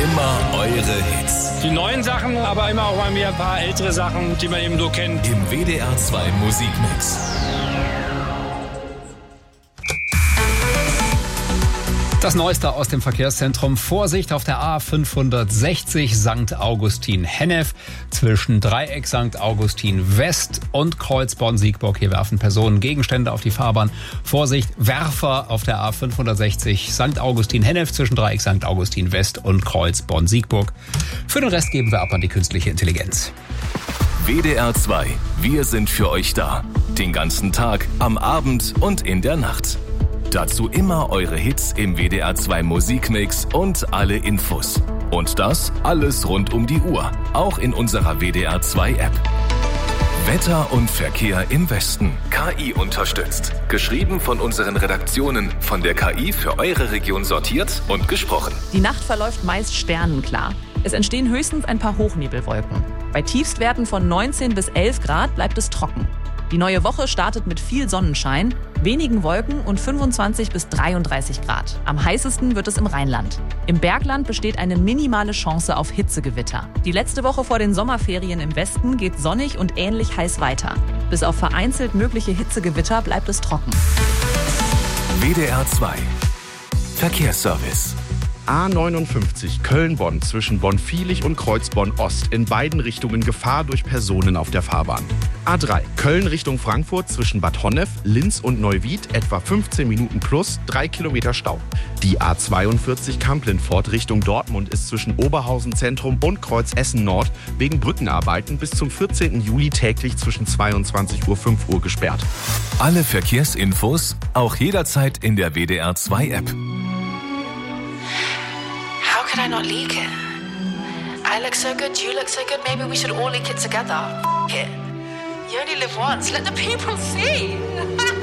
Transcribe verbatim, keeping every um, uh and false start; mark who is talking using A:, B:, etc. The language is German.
A: immer eure Hits.
B: Die neuen Sachen, aber immer auch mal wieder ein paar ältere Sachen, die man eben so kennt.
A: Im W D R zwei Musikmix.
C: Das Neueste aus dem Verkehrszentrum. Vorsicht auf der A fünfhundertsechzig Sankt Augustin-Hennef zwischen Dreieck Sankt Augustin West und Kreuz Bonn-Siegburg. Hier werfen Personen Gegenstände auf die Fahrbahn. Vorsicht, Werfer auf der A fünfhundertsechzig Sankt Augustin-Hennef zwischen Dreieck Sankt Augustin West und Kreuz Bonn-Siegburg. Für den Rest geben wir ab an die künstliche Intelligenz.
A: W D R zwei. Wir sind für euch da. Den ganzen Tag, am Abend und in der Nacht. Dazu immer eure Hits im W D R zwei Musikmix und alle Infos. Und das alles rund um die Uhr, auch in unserer W D R zwei App. Wetter und Verkehr im Westen. K I unterstützt. Geschrieben von unseren Redaktionen, von der K I für eure Region sortiert und gesprochen.
D: Die Nacht verläuft meist sternenklar. Es entstehen höchstens ein paar Hochnebelwolken. Bei Tiefstwerten von neunzehn bis elf Grad bleibt es trocken. Die neue Woche startet mit viel Sonnenschein, wenigen Wolken und fünfundzwanzig bis dreiunddreißig Grad. Am heißesten wird es im Rheinland. Im Bergland besteht eine minimale Chance auf Hitzegewitter. Die letzte Woche vor den Sommerferien im Westen geht sonnig und ähnlich heiß weiter. Bis auf vereinzelt mögliche Hitzegewitter bleibt es trocken.
A: W D R zwei. Verkehrsservice.
E: A neunundfünfzig Köln-Bonn zwischen Bonn-Viehlich und Kreuzbonn-Ost. In beiden Richtungen Gefahr durch Personen auf der Fahrbahn. A drei Köln Richtung Frankfurt zwischen Bad Honnef, Linz und Neuwied etwa fünfzehn Minuten plus, drei Kilometer Stau. Die A zweiundvierzig Kamp-Lindfort Richtung Dortmund ist zwischen Oberhausen Zentrum und Kreuz Essen Nord wegen Brückenarbeiten bis zum vierzehnten Juli täglich zwischen zweiundzwanzig Uhr und fünf Uhr gesperrt.
A: Alle Verkehrsinfos auch jederzeit in der W D R zwei App.
F: How could I not leak it? I look so good, you look so good, maybe we should all leak it together. F- it. You only live once, let the people see.